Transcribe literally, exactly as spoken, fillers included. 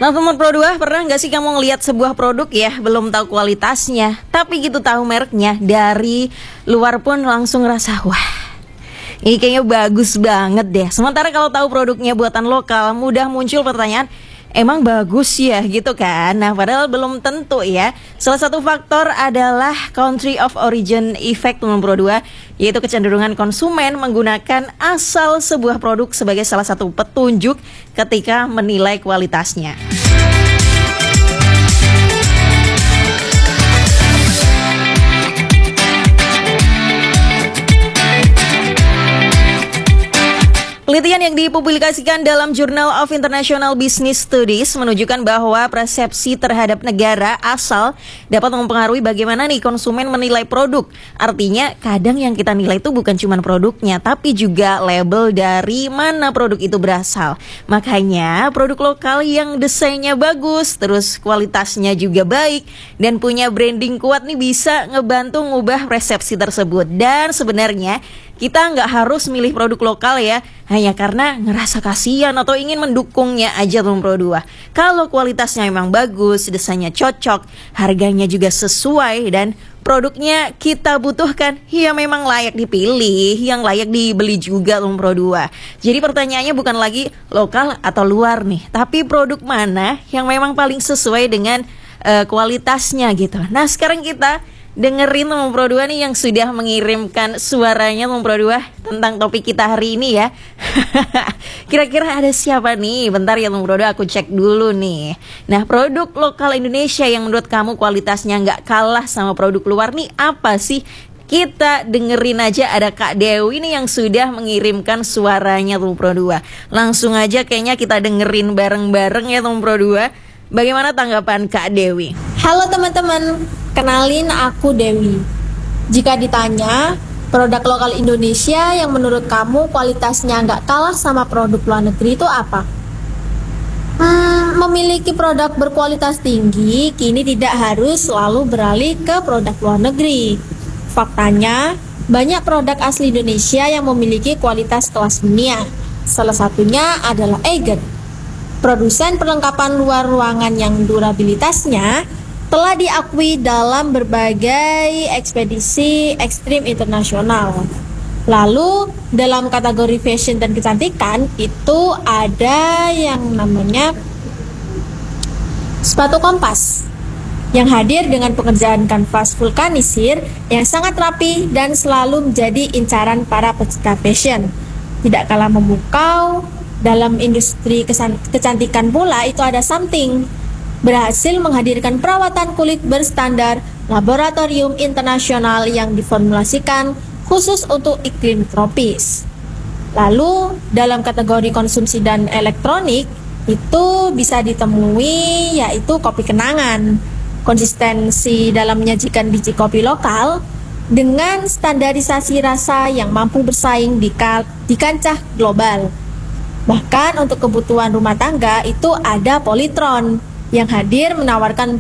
Nah teman Pro dua, pernah nggak sih kamu ngelihat sebuah produk ya, belum tahu kualitasnya, tapi gitu tahu mereknya, dari luar pun langsung rasa, wah ini kayaknya bagus banget deh. Sementara kalau tahu produknya buatan lokal, mudah muncul pertanyaan, emang bagus ya gitu kan? Nah padahal belum tentu ya. Salah satu faktor adalah country of origin effect teman Pro dua, yaitu kecenderungan konsumen menggunakan asal sebuah produk sebagai salah satu petunjuk ketika menilai kualitasnya. Penelitian yang dipublikasikan dalam Journal of International Business Studies menunjukkan bahwa persepsi terhadap negara asal dapat mempengaruhi bagaimana nih konsumen menilai produk. Artinya kadang yang kita nilai itu bukan cuma produknya, tapi juga label dari mana produk itu berasal. Makanya produk lokal yang desainnya bagus, terus kualitasnya juga baik, dan punya branding kuat nih bisa ngebantu ngubah persepsi tersebut. Dan sebenarnya kita nggak harus milih produk lokal ya, hanya karena ngerasa kasihan atau ingin mendukungnya aja teman Pro dua. Kalau kualitasnya memang bagus, desainnya cocok, harganya juga sesuai, dan produknya kita butuhkan, ya memang layak dipilih, yang layak dibeli juga teman Pro dua. Jadi pertanyaannya bukan lagi lokal atau luar nih, tapi produk mana yang memang paling sesuai dengan uh, kualitasnya gitu. Nah sekarang kita dengerin teman Pro dua nih yang sudah mengirimkan suaranya teman Pro dua tentang topik kita hari ini ya. Kira-kira ada siapa nih? Bentar ya teman Pro dua, aku cek dulu nih. Nah produk lokal Indonesia yang menurut kamu kualitasnya nggak kalah sama produk luar nih apa sih? Kita dengerin aja, ada Kak Dewi nih yang sudah mengirimkan suaranya teman Pro dua. Langsung aja kayaknya kita dengerin bareng-bareng ya teman Pro dua. Bagaimana tanggapan Kak Dewi? Halo teman-teman, kenalin aku Dewi. Jika ditanya produk lokal Indonesia yang menurut kamu kualitasnya nggak kalah sama produk luar negeri itu apa? Hmm, memiliki produk berkualitas tinggi kini tidak harus selalu beralih ke produk luar negeri. Faktanya, banyak produk asli Indonesia yang memiliki kualitas kelas dunia. Salah satunya adalah Eigen, produsen perlengkapan luar ruangan yang durabilitasnya telah diakui dalam berbagai ekspedisi ekstrim internasional. Lalu dalam kategori fashion dan kecantikan itu ada yang namanya sepatu kompas yang hadir dengan pekerjaan kanvas vulkanisir yang sangat rapi dan selalu menjadi incaran para pecinta fashion. Tidak kalah memukau, dalam industri kecantikan pula itu ada Something, berhasil menghadirkan perawatan kulit berstandar laboratorium internasional yang diformulasikan khusus untuk iklim tropis. Lalu dalam kategori konsumsi dan elektronik itu bisa ditemui yaitu kopi kenangan. Konsistensi dalam menyajikan biji kopi lokal dengan standarisasi rasa yang mampu bersaing di, ka- di kancah global. Bahkan untuk kebutuhan rumah tangga itu ada Polytron yang hadir menawarkan